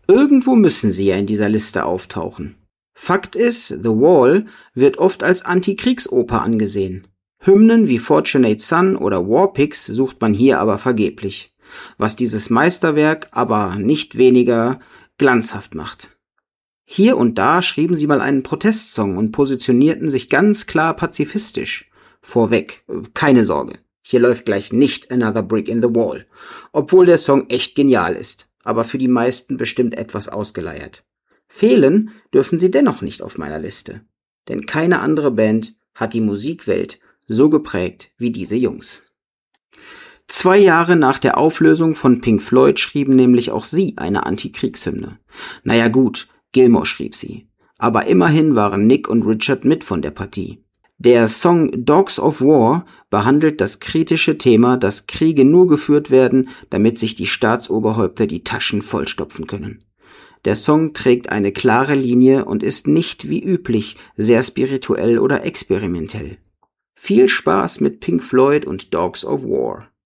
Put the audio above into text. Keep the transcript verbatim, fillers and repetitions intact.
Irgendwo müssen sie ja in dieser Liste auftauchen. Fakt ist, The Wall wird oft als Antikriegsoper angesehen. Hymnen wie Fortunate Son oder War Pigs sucht man hier aber vergeblich, was dieses Meisterwerk aber nicht weniger glanzhaft macht. Hier und da schrieben sie mal einen Protestsong und positionierten sich ganz klar pazifistisch. Vorweg, keine Sorge, hier läuft gleich nicht Another Brick in the Wall, obwohl der Song echt genial ist, aber für die meisten bestimmt etwas ausgeleiert. Fehlen dürfen sie dennoch nicht auf meiner Liste, denn keine andere Band hat die Musikwelt so geprägt wie diese Jungs. Zwei Jahre nach der Auflösung von Pink Floyd schrieben nämlich auch sie eine Antikriegshymne. Naja gut, Gilmour schrieb sie, aber immerhin waren Nick und Richard mit von der Partie. Der Song Dogs of War behandelt das kritische Thema, dass Kriege nur geführt werden, damit sich die Staatsoberhäupter die Taschen vollstopfen können. Der Song trägt eine klare Linie und ist nicht wie üblich sehr spirituell oder experimentell. Viel Spaß mit Pink Floyd und Dogs of War.